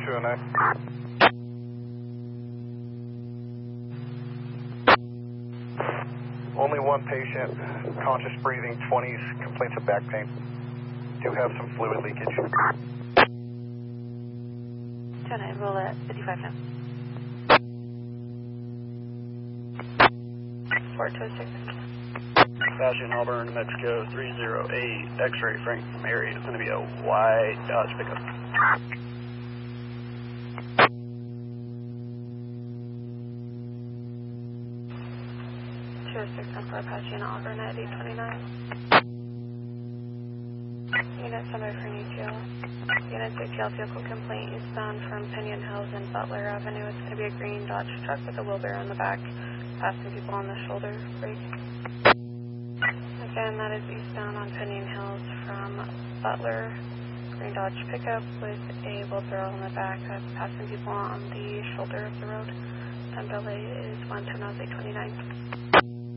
209. Only one patient, conscious breathing, 20s, complaints of back pain. Do have some fluid leakage. 209, roll at 55 now. 4206. Sebastian Auburn, Mexico 308, X-ray Frank Mary. It's going to be a white Dodge pickup. Apache Auburn at 829. Unit 7 for Nutio. Unit 6 vehicle complaint eastbound from Pinion Hills and Butler Avenue. It's going to be a green Dodge truck with a wheelbarrow in the back, passing people on the shoulder brake. Again, that is eastbound on Pinion Hills from Butler. Green Dodge pickup with a wheelbarrow in the back, passing people on the shoulder of the road. Time delay is 1:10:08:29.